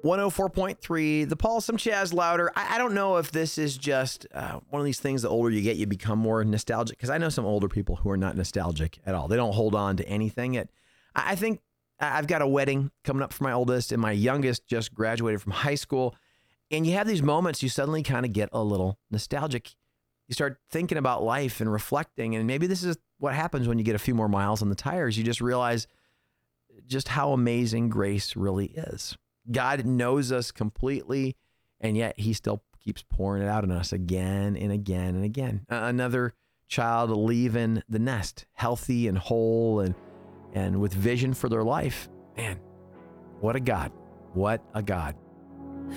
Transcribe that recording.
104.3, the Paulsome Chaz Louder. I don't know if this is just one of these things, the older you get, you become more nostalgic. Because I know some older people who are not nostalgic at all. They don't hold on to anything. I think I've got a wedding coming up for my oldest, and my youngest just graduated from high school. And you have these moments, you suddenly kind of get a little nostalgic. You start thinking about life and reflecting. And maybe this is what happens when you get a few more miles on the tires. You just realize just how amazing grace really is. God knows us completely, and yet he still keeps pouring it out on us again and again and again. Another child leaving the nest, healthy and whole and with vision for their life. Man, what a God. What a God.